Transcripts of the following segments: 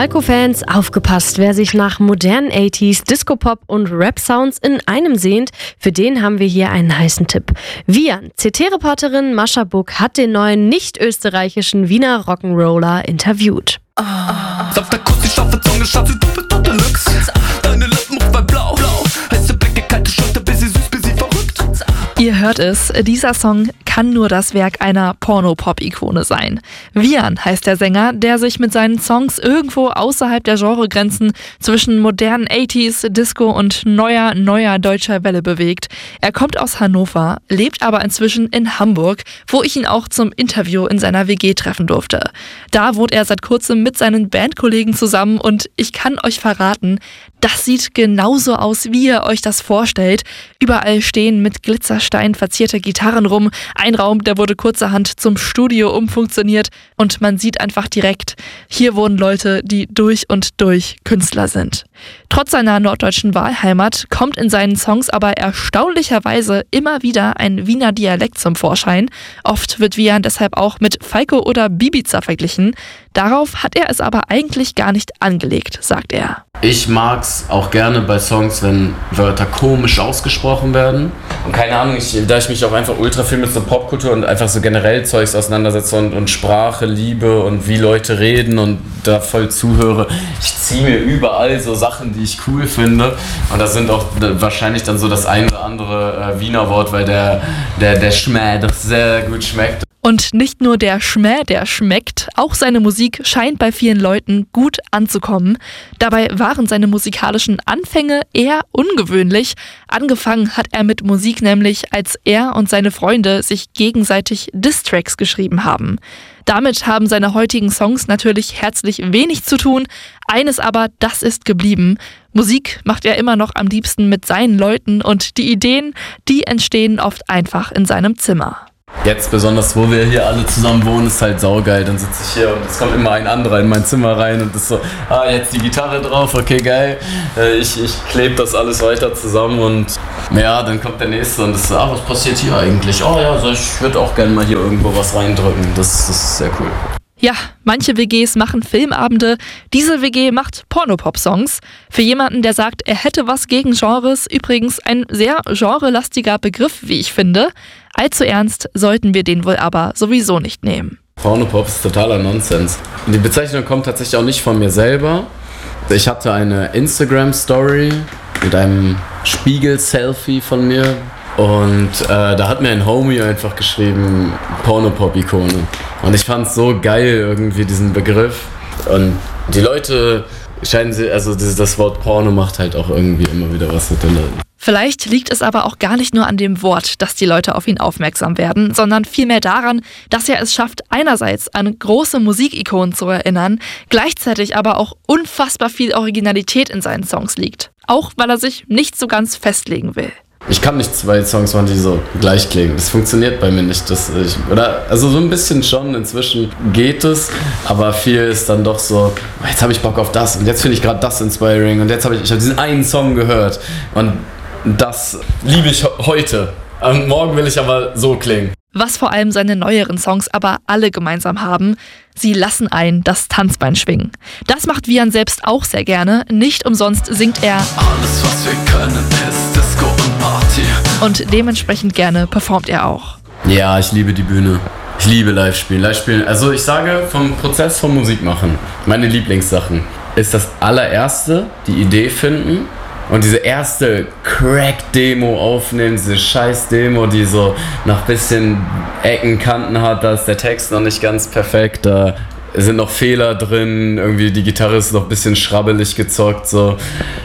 Falco-Fans, aufgepasst, wer sich nach modernen 80s, Disco-Pop und Rap-Sounds in einem sehnt, für den haben wir hier einen heißen Tipp. Vian, CT-Reporterin Mascha Buck hat den neuen nicht-österreichischen Wiener Rock'n'Roller interviewt. Saft der Kuss, die scharfe Zunge, scharfe Duppe, Deluxe. Deine Lippen ruf bei Blau, heiße Blicke, kalte Schulter, bis sie süß, bis sie verrückt. Ihr hört es, dieser Song kann nur das Werk einer Porno-Pop-Ikone sein. Vian heißt der Sänger, der sich mit seinen Songs irgendwo außerhalb der Genregrenzen zwischen modernen 80s, Disco und neuer deutscher Welle bewegt. Er kommt aus Hannover, lebt aber inzwischen in Hamburg, wo ich ihn auch zum Interview in seiner WG treffen durfte. Da wohnt er seit kurzem mit seinen Bandkollegen zusammen und ich kann euch verraten, das sieht genauso aus, wie ihr euch das vorstellt. Überall stehen mit Glitzerstein verzierte Gitarren rum. Ein Raum, der wurde kurzerhand zum Studio umfunktioniert und man sieht einfach direkt, hier wohnen Leute, die durch und durch Künstler sind. Trotz seiner norddeutschen Wahlheimat kommt in seinen Songs aber erstaunlicherweise immer wieder ein Wiener Dialekt zum Vorschein. Oft wird Vian deshalb auch mit Falco oder Bibiza verglichen. Darauf hat er es aber eigentlich gar nicht angelegt, sagt er. Ich mag's auch gerne bei Songs, wenn Wörter komisch ausgesprochen werden. Und keine Ahnung, da ich mich auch einfach ultra viel mit so Popkultur und einfach so generell Zeugs auseinandersetze und Sprache liebe und wie Leute reden und da voll zuhöre, ich ziehe mir überall so Sachen, die ich cool finde. Und das sind auch wahrscheinlich dann so das ein oder andere Wiener Wort, weil der Schmäh das sehr gut schmeckt. Und nicht nur der Schmäh, der schmeckt, auch seine Musik scheint bei vielen Leuten gut anzukommen. Dabei waren seine musikalischen Anfänge eher ungewöhnlich. Angefangen hat er mit Musik nämlich, als er und seine Freunde sich gegenseitig Diss-Tracks geschrieben haben. Damit haben seine heutigen Songs natürlich herzlich wenig zu tun. Eines aber, das ist geblieben. Musik macht er immer noch am liebsten mit seinen Leuten und die Ideen, die entstehen oft einfach in seinem Zimmer. Jetzt besonders, wo wir hier alle zusammen wohnen, ist halt saugeil. Dann sitze ich hier und es kommt immer ein anderer in mein Zimmer rein und ist so, jetzt die Gitarre drauf, okay, geil. Ich klebe das alles weiter zusammen und ja, dann kommt der nächste und ist so, was passiert hier eigentlich? Oh ja, ich würde auch gerne mal hier irgendwo was reindrücken. Das ist sehr cool. Ja, manche WGs machen Filmabende, diese WG macht Pornopop-Songs. Für jemanden, der sagt, er hätte was gegen Genres, übrigens ein sehr genrelastiger Begriff, wie ich finde. Allzu ernst sollten wir den wohl aber sowieso nicht nehmen. Pornopop ist totaler Nonsens. Die Bezeichnung kommt tatsächlich auch nicht von mir selber. Ich hatte eine Instagram-Story mit einem Spiegel-Selfie von mir. Und da hat mir ein Homie einfach geschrieben, Pornopop-Ikone. Und ich fand es so geil irgendwie, diesen Begriff. Und die Leute scheinen das Wort Porno macht halt auch irgendwie immer wieder was mit den Leuten. Vielleicht liegt es aber auch gar nicht nur an dem Wort, dass die Leute auf ihn aufmerksam werden, sondern vielmehr daran, dass er es schafft, einerseits an große Musikikonen zu erinnern, gleichzeitig aber auch unfassbar viel Originalität in seinen Songs liegt. Auch weil er sich nicht so ganz festlegen will. Ich kann nicht zwei Songs machen, die so gleich klingen. Das funktioniert bei mir nicht. Also so ein bisschen schon, inzwischen geht es, aber viel ist dann doch so, jetzt habe ich Bock auf das und jetzt finde ich gerade das inspiring und jetzt habe ich diesen einen Song gehört und das liebe ich heute. Und morgen will ich aber so klingen. Was vor allem seine neueren Songs aber alle gemeinsam haben, sie lassen einen das Tanzbein schwingen. Das macht Vian selbst auch sehr gerne. Nicht umsonst singt er Alles, was wir können, ist Disco und Party. Und dementsprechend gerne performt er auch. Ja, ich liebe die Bühne. Ich liebe Live-Spielen. Also ich sage, vom Prozess vom Musikmachen, meine Lieblingssachen, ist das allererste, die Idee finden. Und diese erste Crack-Demo aufnehmen, diese Scheiß-Demo, die so nach bisschen Ecken, Kanten hat, da ist der Text noch nicht ganz perfekt, da sind noch Fehler drin, irgendwie die Gitarre ist noch ein bisschen schrabbelig gezockt, so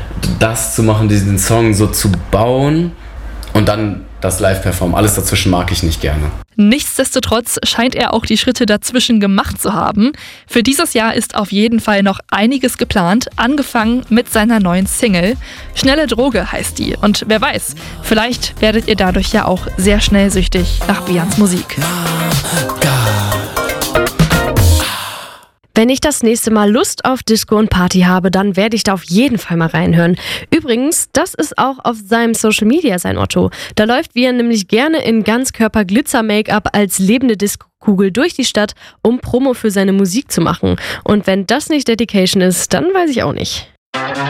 das zu machen, diesen Song so zu bauen und dann das Live-Performen. Alles dazwischen mag ich nicht gerne. Nichtsdestotrotz scheint er auch die Schritte dazwischen gemacht zu haben. Für dieses Jahr ist auf jeden Fall noch einiges geplant, angefangen mit seiner neuen Single. Schnelle Droge heißt die. Und wer weiß, vielleicht werdet ihr dadurch ja auch sehr schnell süchtig nach Vians Musik. Wenn ich das nächste Mal Lust auf Disco und Party habe, dann werde ich da auf jeden Fall mal reinhören. Übrigens, das ist auch auf seinem Social Media sein Otto. Da läuft Vian nämlich gerne in Ganzkörper-Glitzer-Make-up als lebende Disco Kugel durch die Stadt, um Promo für seine Musik zu machen. Und wenn das nicht Dedication ist, dann weiß ich auch nicht.